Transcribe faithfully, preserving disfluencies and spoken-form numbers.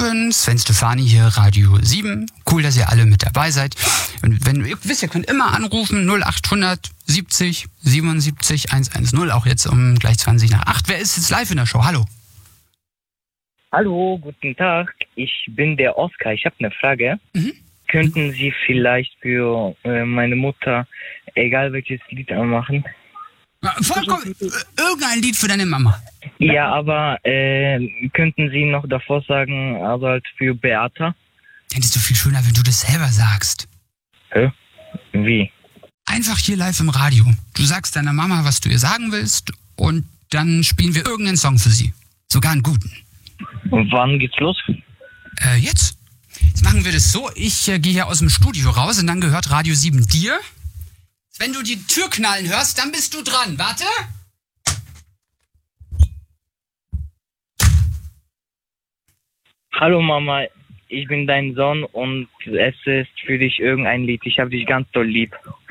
Abend, Sven Stefani hier, Radio sieben. Cool, dass ihr alle mit dabei seid. Und wenn ihr wisst, ihr könnt immer anrufen, null acht hundert siebzig siebenundsiebzig hundertzehn, auch jetzt um gleich zwanzig nach acht. Wer ist jetzt live in der Show? Hallo. Hallo, guten Tag. Ich bin der Oskar. Ich habe eine Frage. Mhm. Könnten Sie vielleicht für äh, meine Mutter, egal welches Lied machen? Vollkommen, irgendein Lied für deine Mama. Ja, aber äh, könnten Sie noch davor sagen, also halt für Beata? Das ist so viel schöner, wenn du das selber sagst. Hä? Wie? Einfach hier live im Radio. Du sagst deiner Mama, was du ihr sagen willst, und dann spielen wir irgendeinen Song für sie. Sogar einen guten. Und wann geht's los? Äh, jetzt. Jetzt machen wir das so, ich äh, gehe hier aus dem Studio raus und dann gehört Radio sieben dir. Wenn du die Tür knallen hörst, dann bist du dran. Warte. Hallo Mama, ich bin dein Sohn und es ist für dich irgendein Lied. Ich habe dich ganz doll lieb.